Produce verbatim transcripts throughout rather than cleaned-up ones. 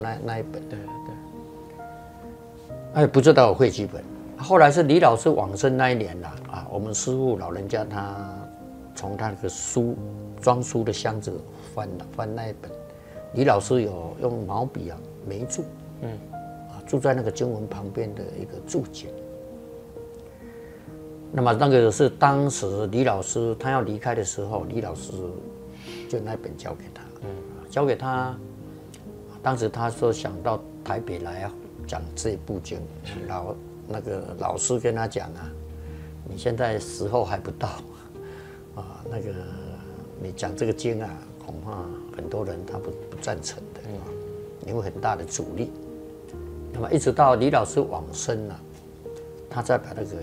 那那一本， 对对， 哎，不知道我会几本。后来是李老师往生那一年啦，啊，我们师父老人家他从他那个书装书的箱子翻了翻那一本，李老师有用毛笔啊眉注，嗯，啊注在那个经文旁边的一个注解。那么那个是当时李老师他要离开的时候，李老师就那本交给他，嗯，交给他。当时他说想到台北来讲这部经，老那个老师跟他讲啊，你现在时候还不到，啊，那个你讲这个经啊，恐怕很多人他不不赞成的，啊，因为很大的阻力。那么一直到李老师往生了，他再把那个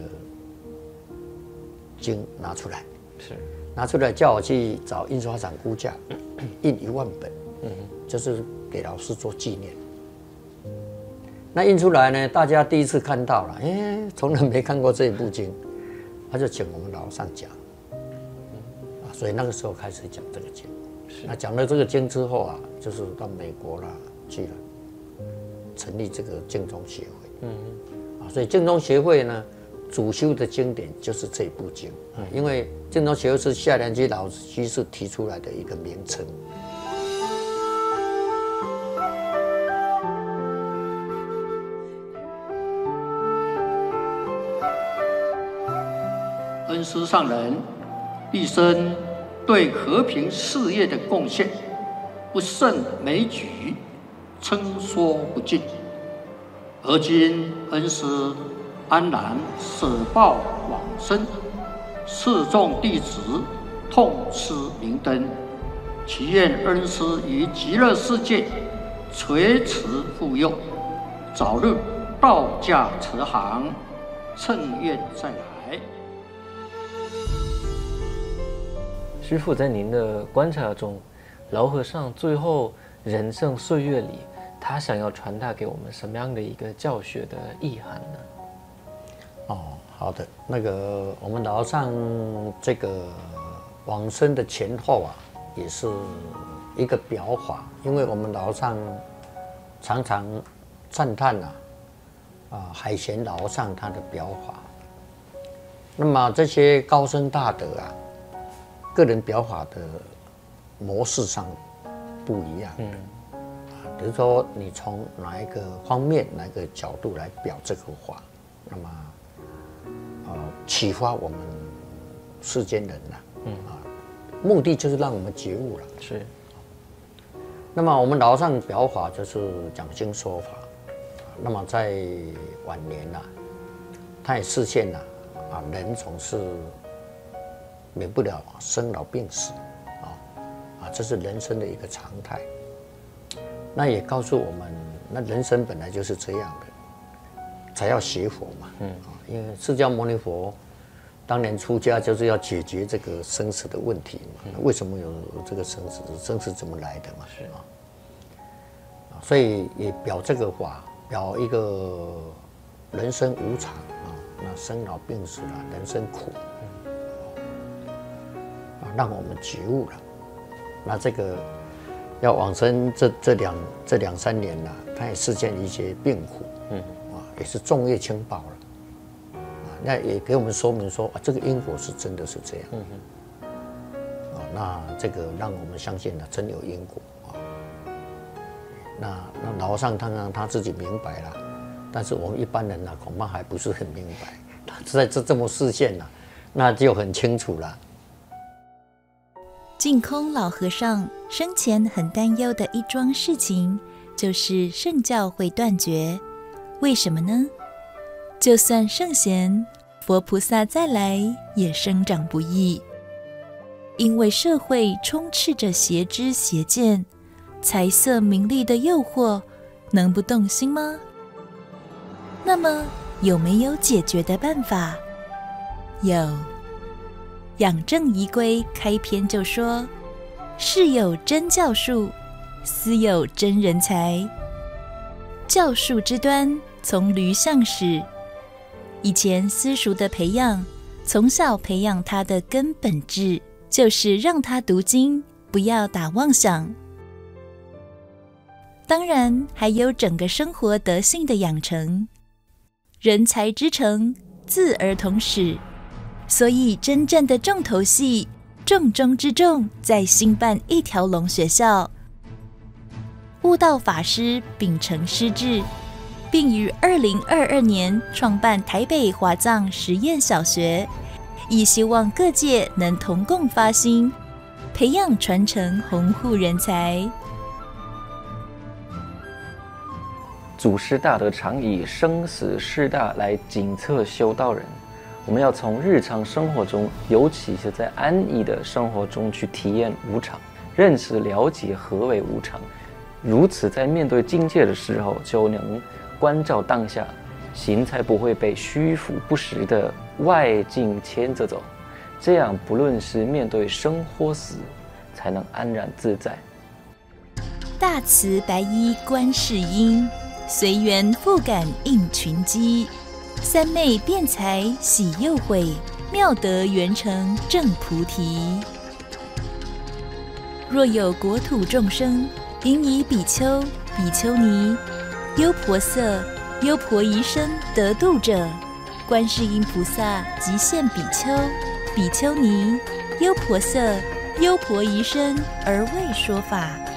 经拿出来， 是拿出来叫我去找印刷厂估价，印一万本，嗯，就是给老师做纪念。那印出来呢，大家第一次看到了，哎，从来没看过这一部经，他就请我们老上讲，啊，所以那个时候开始讲这个经。那讲了这个经之后啊，就是到美国啦去了，成立这个净宗协会，嗯，啊，所以净宗协会呢，主修的经典就是这部经，嗯，因为净宗协会是夏良基老居士提出来的一个名称。 恩师上人毕生对和平事业的贡献不胜枚举，称说不尽。而今恩师安然舍报往生，示众弟子痛失明灯，祈愿恩师于极乐世界垂慈护佑，早日道驾慈航，乘愿再来。 师父，在您的观察中，老和尚最后人生岁月里，他想要传达给我们什么样的一个教学的意涵呢？ 哦，好的，那个我们老和尚这个往生的前后啊，也是一个表法，因为我们老和尚常常赞叹啊，啊海贤老和尚他的表法。那么这些高僧大德啊，个人表法的模式上不一样的，嗯，啊，比如说你从哪一个方面、哪一个角度来表这个法，那么，呃，启发我们世间人呐，嗯啊，目的就是让我们觉悟了。 是。 那么我们老和尚表法就是讲经说法，那么在晚年呐，他也示现了啊，人总是免不了生老病死，啊啊，这是人生的一个常态。那也告诉我们，那人生本来就是这样的，才要学佛嘛。嗯，啊，因为释迦牟尼佛当年出家就是要解决这个生死的问题嘛。嗯，为什么有这个生死？生死怎么来的嘛？是啊，所以也表这个法，表一个人生无常啊，那生老病死啊，人生苦。让我们觉悟了，那这个要往生这这两这两三年了，他也实现一些病苦，嗯，啊，也是众业轻报了，啊，那也给我们说明说啊，这个因果是真的是这样，嗯哼，啊，那这个让我们相信了，真有因果啊。那那老和尚当然他自己明白了，但是我们一般人呢，恐怕还不是很明白，他在这这么示现了，那就很清楚了。 净空老和尚生前很担忧的一桩事情，就是圣教会断绝。为什么呢？就算圣贤、佛菩萨再来，也生长不易。因为社会充斥着邪知邪见、财色名利的诱惑，能不动心吗？那么有没有解决的办法？有。养正仪规开篇就说：世有真教术，斯有真人才。教术之端，从驴象始。以前私塾的培养，从小培养他的根本质，就是让他读经，不要打妄想。 当然还有整个生活德性的养成。人才之成，自儿童始，所以真正的重头戏，重中之重，在兴办一条龙学校。悟道法师秉承师志，并于二零二二年创办台北华藏实验小学，亦希望各界能同共发心，培养传承弘护人才。 祖师大德常以生死事大来检测修道人，我们要从日常生活中，尤其是在安逸的生活中去体验无常，认识了解何为无常。如此，在面对境界的时候，就能关照当下，心才不会被虚浮不实的外境牵着走。这样，不论是面对生或死，才能安然自在。 大慈白衣观世音，随缘复感应群机。三昧辩才喜诱诲，妙德圆成正菩提。若有国土众生，应以比丘、比丘尼、优婆塞、优婆夷身得度者，观世音菩萨即现比丘、比丘尼、优婆塞、优婆夷身而为说法。